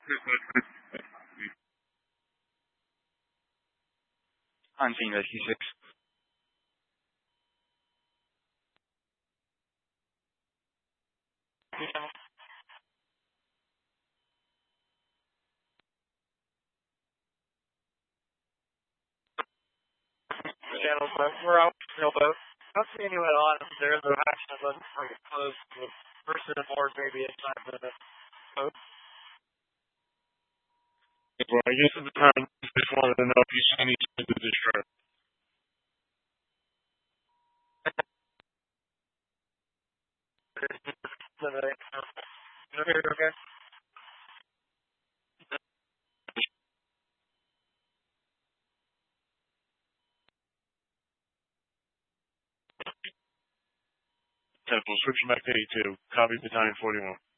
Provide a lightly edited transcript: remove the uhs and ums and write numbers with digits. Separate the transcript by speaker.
Speaker 1: Hunting Rescue 6.
Speaker 2: Channel 5, we're out, sailboat. I don't see anyone on if there's no action button for it closed. The person aboard maybe inside the boat.
Speaker 3: Well, I guess at the time, I just wanted to know if you see any signs of distress.
Speaker 2: Okay.
Speaker 3: 10, we'll switch back to 82. Copy battalion 41.